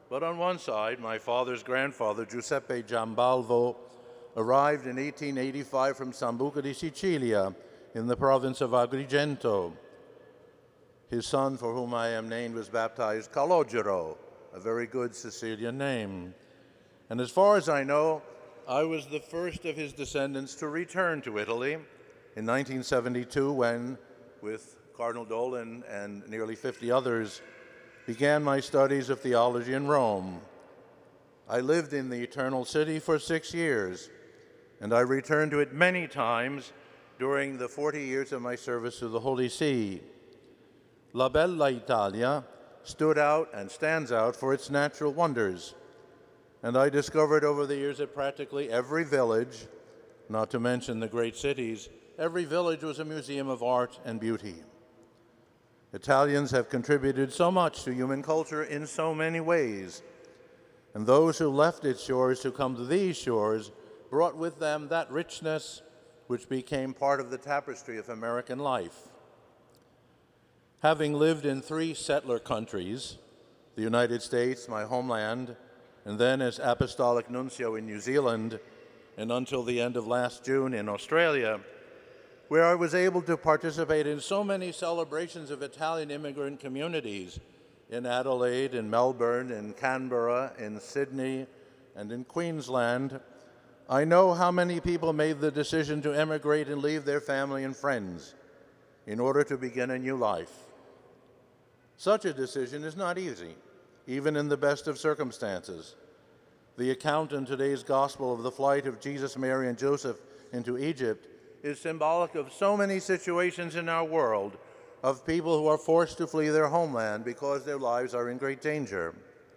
But on one side, my father's grandfather, Giuseppe Giambalvo, arrived in 1885 from Sambuca di Sicilia in the province of Agrigento. His son, for whom I am named, was baptized Calogero, a very good Sicilian name. And as far as I know, I was the first of his descendants to return to Italy in 1972 when, with Cardinal Dolan and nearly 50 others, began my studies of theology in Rome. I lived in the Eternal City for 6 years, and I returned to it many times during the 40 years of my service to the Holy See. La Bella Italia stood out and stands out for its natural wonders, and I discovered over the years that practically every village, not to mention the great cities, every village was a museum of art and beauty. Italians have contributed so much to human culture in so many ways, and those who left its shores to come to these shores brought with them that richness which became part of the tapestry of American life. Having lived in 3 settler countries, the United States, my homeland, and then as Apostolic Nuncio in New Zealand, and until the end of last June in Australia, where I was able to participate in so many celebrations of Italian immigrant communities in Adelaide, in Melbourne, in Canberra, in Sydney, and in Queensland, I know how many people made the decision to emigrate and leave their family and friends in order to begin a new life. Such a decision is not easy, even in the best of circumstances. The account in today's gospel of the flight of Jesus, Mary, and Joseph into Egypt is symbolic of so many situations in our world of people who are forced to flee their homeland because their lives are in great danger.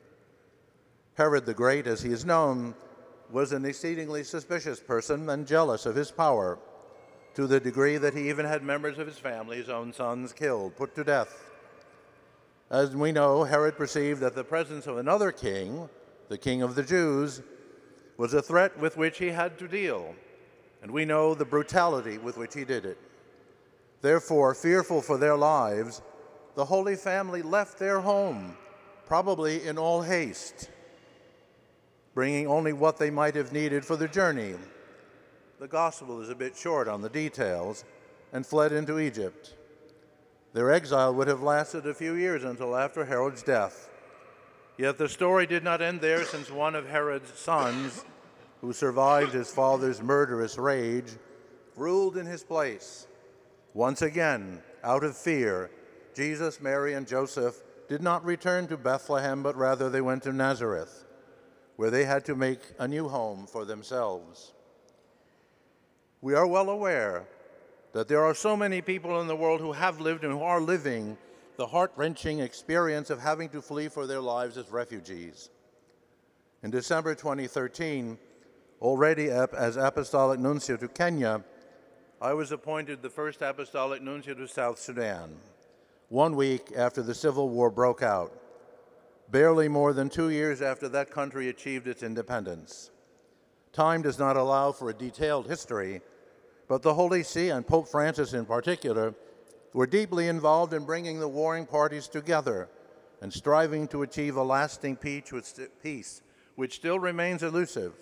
Herod the Great, as he is known, was an exceedingly suspicious person and jealous of his power, to the degree that he even had members of his family, his own sons, killed, put to death. As we know, Herod perceived that the presence of another king, the King of the Jews, was a threat with which he had to deal, and we know the brutality with which he did it. Therefore, fearful for their lives, the Holy Family left their home, probably in all haste, bringing only what they might have needed for the journey. The gospel is a bit short on the details, and fled into Egypt. Their exile would have lasted a few years until after Herod's death. Yet the story did not end there, since one of Herod's sons, who survived his father's murderous rage, ruled in his place. Once again, out of fear, Jesus, Mary, and Joseph did not return to Bethlehem, but rather they went to Nazareth, where they had to make a new home for themselves. We are well aware that there are so many people in the world who have lived and who are living the heart-wrenching experience of having to flee for their lives as refugees. In December 2013, already as Apostolic Nuncio to Kenya, I was appointed the first Apostolic Nuncio to South Sudan, 1 week after the civil war broke out, barely more than 2 years after that country achieved its independence. Time does not allow for a detailed history, but the Holy See, and Pope Francis in particular, were deeply involved in bringing the warring parties together and striving to achieve a lasting peace, which still remains elusive.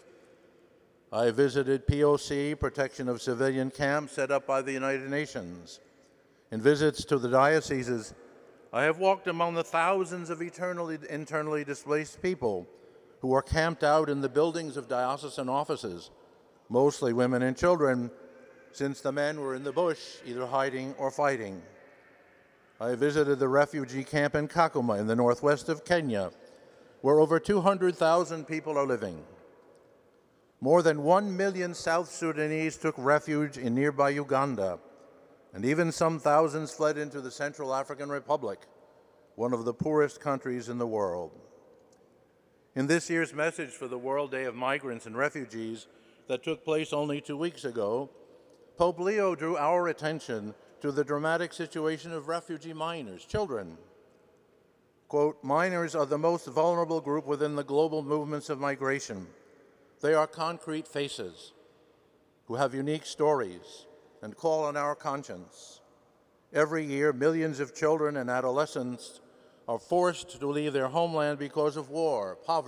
I visited POC, Protection of Civilian Camps, set up by the United Nations. In visits to the dioceses, I have walked among the thousands of internally displaced people who are camped out in the buildings of diocesan offices, mostly women and children, since the men were in the bush, either hiding or fighting. I visited the refugee camp in Kakuma in the northwest of Kenya, where over 200,000 people are living. More than 1 million South Sudanese took refuge in nearby Uganda, and even some thousands fled into the Central African Republic, one of the poorest countries in the world. In this year's message for the World Day of Migrants and Refugees that took place only 2 weeks ago, Pope Leo drew our attention to the dramatic situation of refugee minors, children. Quote, "Minors are the most vulnerable group within the global movements of migration. They are concrete faces who have unique stories and call on our conscience. Every year, millions of children and adolescents are forced to leave their homeland because of war, poverty,